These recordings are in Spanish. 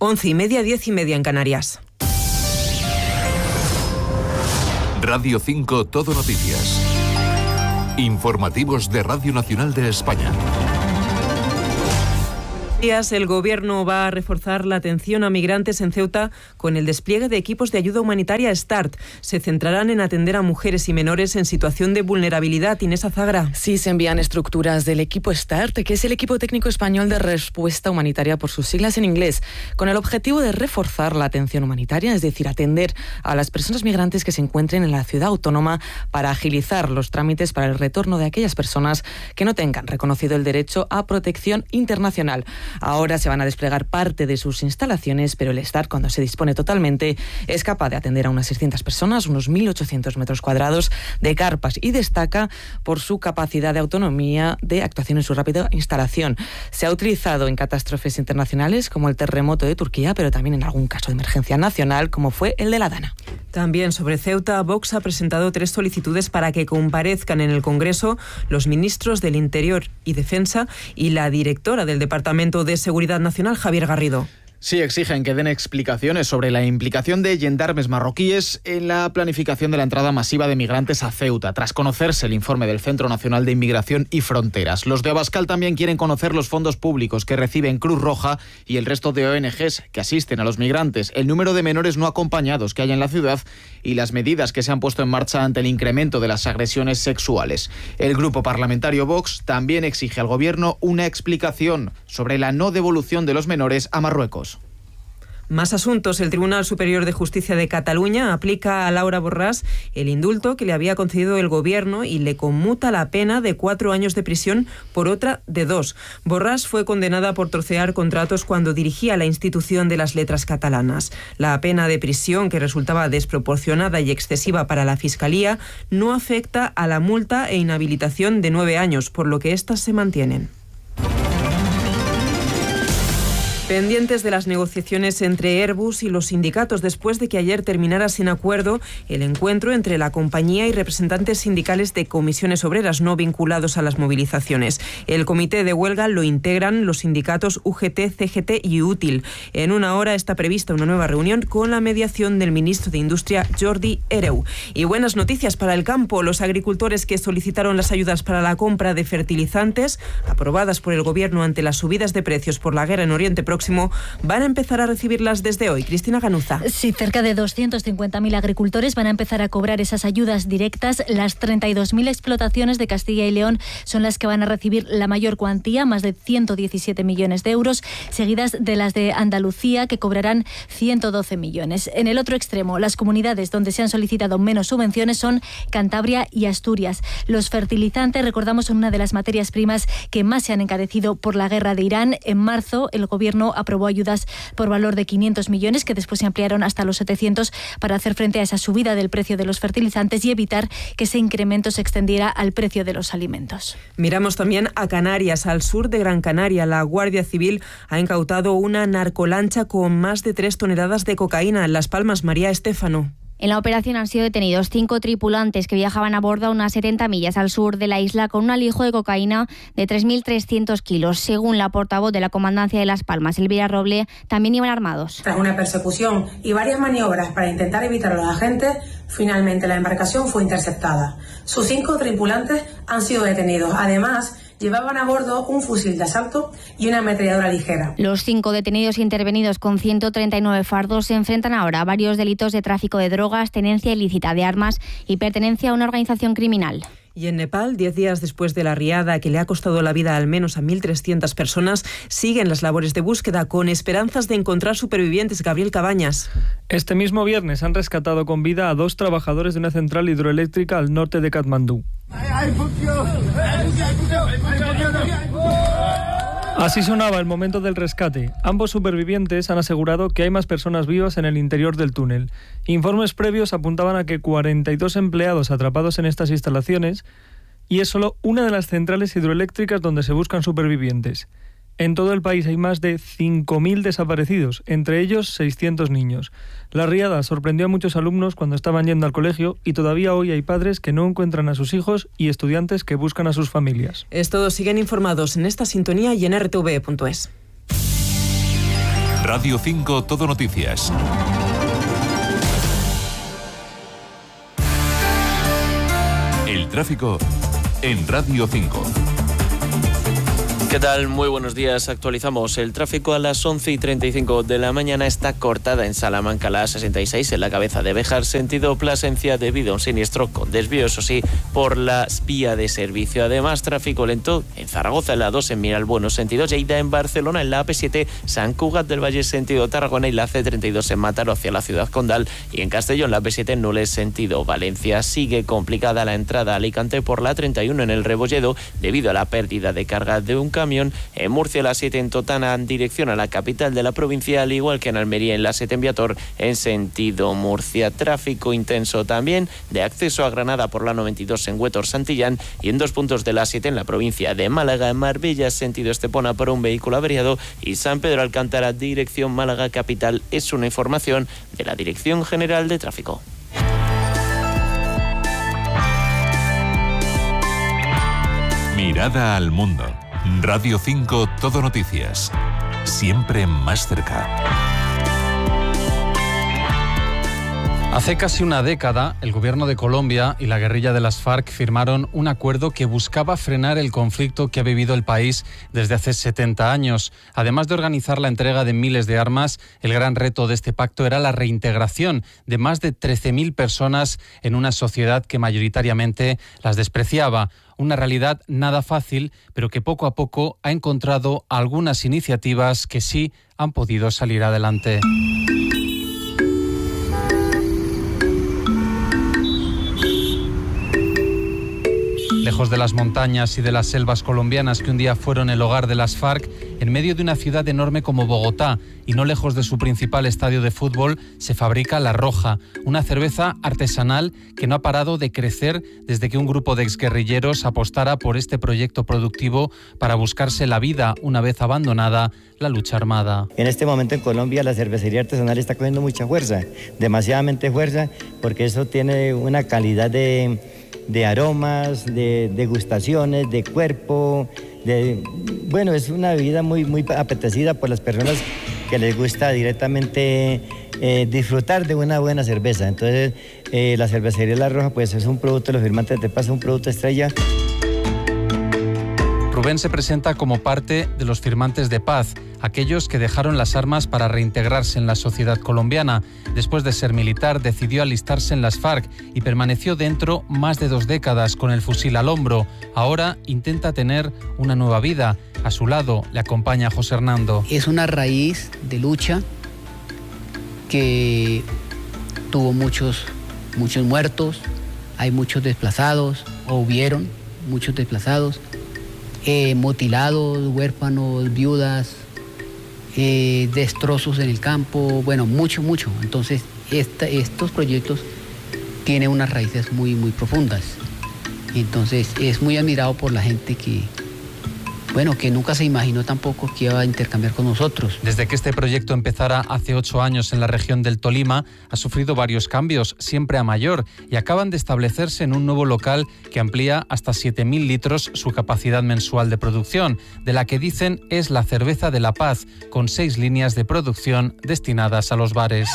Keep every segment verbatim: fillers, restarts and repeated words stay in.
Once y media, diez y media en Canarias. Radio cinco Todo Noticias. Informativos de Radio Nacional de España. El Gobierno va a reforzar la atención a migrantes en Ceuta con el despliegue de equipos de ayuda humanitaria START. Se centrarán en atender a mujeres y menores en situación de vulnerabilidad. Inés Azagra. Sí, se envían estructuras del equipo START, que es el equipo técnico español de respuesta humanitaria por sus siglas en inglés, con el objetivo de reforzar la atención humanitaria, es decir, atender a las personas migrantes que se encuentren en la ciudad autónoma para agilizar los trámites para el retorno de aquellas personas que no tengan reconocido el derecho a protección internacional. Ahora se van a desplegar parte de sus instalaciones, pero el START, cuando se dispone totalmente, es capaz de atender a unas seiscientas personas, unos mil ochocientos metros cuadrados de carpas, y destaca por su capacidad de autonomía de actuación en su rápida instalación. Se ha utilizado en catástrofes internacionales como el terremoto de Turquía, pero también en algún caso de emergencia nacional como fue el de La Dana. También sobre Ceuta, Vox ha presentado tres solicitudes para que comparezcan en el Congreso los ministros del Interior y Defensa y la directora del Departamento de Seguridad Nacional, Javier Garrido. Sí, exigen que den explicaciones sobre la implicación de gendarmes marroquíes en la planificación de la entrada masiva de migrantes a Ceuta, tras conocerse el informe del Centro Nacional de Inmigración y Fronteras. Los de Abascal también quieren conocer los fondos públicos que reciben Cruz Roja y el resto de O N Ges que asisten a los migrantes, el número de menores no acompañados que hay en la ciudad y las medidas que se han puesto en marcha ante el incremento de las agresiones sexuales. El grupo parlamentario Vox también exige al Gobierno una explicación sobre la no devolución de los menores a Marruecos. Más asuntos. El Tribunal Superior de Justicia de Cataluña aplica a Laura Borràs el indulto que le había concedido el Gobierno y le conmuta la pena de cuatro años de prisión por otra de dos. Borràs fue condenada por trocear contratos cuando dirigía la institución de las letras catalanas. La pena de prisión, que resultaba desproporcionada y excesiva para la Fiscalía, no afecta a la multa e inhabilitación de nueve años, por lo que éstas se mantienen. Pendientes de las negociaciones entre Airbus y los sindicatos después de que ayer terminara sin acuerdo el encuentro entre la compañía y representantes sindicales de comisiones obreras no vinculados a las movilizaciones. El comité de huelga lo integran los sindicatos U G T, C G T y Útil. En una hora está prevista una nueva reunión con la mediación del ministro de Industria, Jordi Hereu. Y buenas noticias para el campo. Los agricultores que solicitaron las ayudas para la compra de fertilizantes, aprobadas por el Gobierno ante las subidas de precios por la guerra en Oriente Próximo, van a empezar a recibirlas desde hoy. Cristina Ganuza. Sí, cerca de doscientos cincuenta mil agricultores van a empezar a cobrar esas ayudas directas. Las treinta y dos mil explotaciones de Castilla y León son las que van a recibir la mayor cuantía, más de ciento diecisiete millones de euros, seguidas de las de Andalucía, que cobrarán ciento doce millones. En el otro extremo, las comunidades donde se han solicitado menos subvenciones son Cantabria y Asturias. Los fertilizantes, recordamos, son una de las materias primas que más se han encarecido por la guerra de Irán. En marzo, el Gobierno aprobó ayudas por valor de quinientos millones, que después se ampliaron hasta los setecientos para hacer frente a esa subida del precio de los fertilizantes y evitar que ese incremento se extendiera al precio de los alimentos. Miramos también a Canarias. Al sur de Gran Canaria, la Guardia Civil ha incautado una narcolancha con más de tres toneladas de cocaína. En Las Palmas, María Estéfano. En la operación han sido detenidos cinco tripulantes que viajaban a bordo a unas setenta millas al sur de la isla con un alijo de cocaína de tres mil trescientos kilos. Según la portavoz de la Comandancia de Las Palmas, Elvira Roble, también iban armados. Tras una persecución y varias maniobras para intentar evitar a los agentes, finalmente la embarcación fue interceptada. Sus cinco tripulantes han sido detenidos. Además, llevaban a bordo un fusil de asalto y una ametralladora ligera. Los cinco detenidos intervenidos con ciento treinta y nueve fardos se enfrentan ahora a varios delitos de tráfico de drogas, tenencia ilícita de armas y pertenencia a una organización criminal. Y en Nepal, diez días después de la riada que le ha costado la vida al menos a mil trescientas personas, siguen las labores de búsqueda con esperanzas de encontrar supervivientes. Gabriel Cabañas. Este mismo viernes han rescatado con vida a dos trabajadores de una central hidroeléctrica al norte de Katmandú. Así sonaba el momento del rescate. Ambos supervivientes han asegurado que hay más personas vivas en el interior del túnel. Informes previos apuntaban a que cuarenta y dos empleados atrapados en estas instalaciones, y es solo una de las centrales hidroeléctricas donde se buscan supervivientes. En todo el país hay más de cinco mil desaparecidos, entre ellos seiscientos niños. La riada sorprendió a muchos alumnos cuando estaban yendo al colegio y todavía hoy hay padres que no encuentran a sus hijos y estudiantes que buscan a sus familias. Es todo, siguen informados en esta sintonía y en R T V punto es. Radio cinco Todo Noticias. El tráfico en Radio cinco. ¿Qué tal? Muy buenos días. Actualizamos el tráfico a las once y treinta y cinco de la mañana. Está cortada en Salamanca la A sesenta y seis en la cabeza de Béjar, sentido Plasencia, debido a un siniestro con desvío, eso sí, por la vía de servicio. Además, tráfico lento en Zaragoza, en la dos en Miralbueno, sentido Lleida, en Barcelona, en la A P siete, San Cugat del Valle, sentido Tarragona, y la C treinta y dos en Mataró hacia la ciudad condal, y en Castellón, la A P siete Nules, sentido Valencia. Sigue complicada la entrada a Alicante por la treinta y uno en el Rebolledo, debido a la pérdida de carga de un camión. En Murcia, la siete en Totana en dirección a la capital de la provincia, al igual que en Almería, en la siete en Viator en sentido Murcia. Tráfico intenso también de acceso a Granada por la noventa y dos en Huétor Santillán, y en dos puntos de la siete en la provincia de Málaga, en Marbella sentido Estepona por un vehículo averiado, y San Pedro Alcántara dirección Málaga capital. Es una información de la Dirección General de Tráfico. Mirada al mundo. Radio cinco Todo Noticias. Siempre más cerca. Hace casi una década, el gobierno de Colombia y la guerrilla de las FARC firmaron un acuerdo que buscaba frenar el conflicto que ha vivido el país desde hace setenta años. Además de organizar la entrega de miles de armas, el gran reto de este pacto era la reintegración de más de trece mil personas en una sociedad que mayoritariamente las despreciaba. Una realidad nada fácil, pero que poco a poco ha encontrado algunas iniciativas que sí han podido salir adelante. Lejos de las montañas y de las selvas colombianas que un día fueron el hogar de las FARC, en medio de una ciudad enorme como Bogotá y no lejos de su principal estadio de fútbol, se fabrica La Roja, una cerveza artesanal que no ha parado de crecer desde que un grupo de exguerrilleros apostara por este proyecto productivo para buscarse la vida una vez abandonada la lucha armada. En este momento en Colombia la cervecería artesanal está cogiendo mucha fuerza, demasiadamente fuerza, porque eso tiene una calidad de... de aromas, de degustaciones, de cuerpo, de bueno, es una bebida muy, muy apetecida por las personas que les gusta directamente eh, disfrutar de una buena cerveza. Entonces, eh, la cervecería La Roja pues es un producto, los firmantes de paz, un producto estrella. Rubén se presenta como parte de los firmantes de paz, aquellos que dejaron las armas para reintegrarse en la sociedad colombiana. Después de ser militar, decidió alistarse en las FARC y permaneció dentro más de dos décadas con el fusil al hombro. Ahora intenta tener una nueva vida. A su lado le acompaña José Hernando. Es una raíz de lucha que tuvo muchos, muchos muertos, hay muchos desplazados, o hubieron muchos desplazados, eh, mutilados, huérfanos, viudas, eh, destrozos en el campo, bueno, mucho, mucho. Entonces, esta, estos proyectos tienen unas raíces muy, muy profundas. Entonces, es muy admirado por la gente que, bueno, que nunca se imaginó tampoco que iba a intercambiar con nosotros. Desde que este proyecto empezara hace ocho años en la región del Tolima, ha sufrido varios cambios, siempre a mayor, y acaban de establecerse en un nuevo local que amplía hasta siete mil litros su capacidad mensual de producción, de la que dicen es la cerveza de la paz, con seis líneas de producción destinadas a los bares.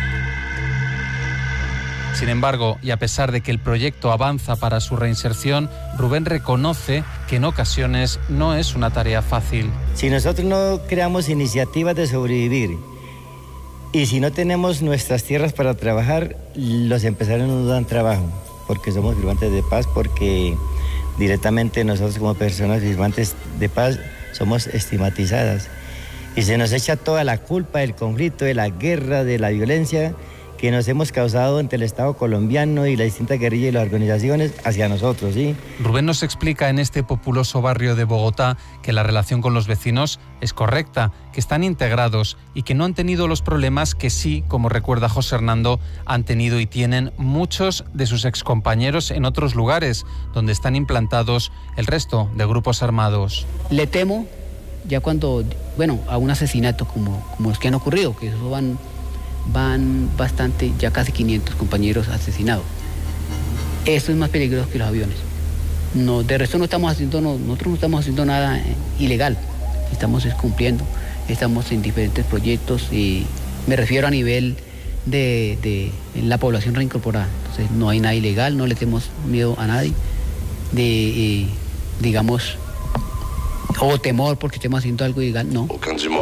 Sin embargo, y a pesar de que el proyecto avanza para su reinserción, Rubén reconoce que en ocasiones no es una tarea fácil. Si nosotros no creamos iniciativas de sobrevivir y si no tenemos nuestras tierras para trabajar, los empresarios no nos dan trabajo, porque somos firmantes de paz, porque directamente nosotros como personas firmantes de paz somos estigmatizadas. Y se nos echa toda la culpa del conflicto, de la guerra, de la violencia que nos hemos causado entre el Estado colombiano y las distintas guerrillas y las organizaciones hacia nosotros, ¿sí? Rubén nos explica en este populoso barrio de Bogotá que la relación con los vecinos es correcta, que están integrados y que no han tenido los problemas que sí, como recuerda José Hernando, han tenido y tienen muchos de sus excompañeros en otros lugares donde están implantados el resto de grupos armados. Le temo ya cuando, bueno, a un asesinato como, como los que han ocurrido, que eso van... van bastante, ya casi quinientos compañeros asesinados. Esto es más peligroso que los aviones. No, de resto no estamos haciendo, no, nosotros no estamos haciendo nada ilegal. estamos cumpliendo, estamos en diferentes proyectos y me refiero a nivel de, de la población reincorporada. Entonces no hay nada ilegal, no le tenemos miedo a nadie, de, eh, digamos, o temor porque estemos haciendo algo ilegal, no.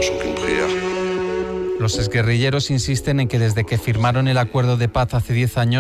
Los exguerrilleros insisten en que desde que firmaron el acuerdo de paz hace diez años,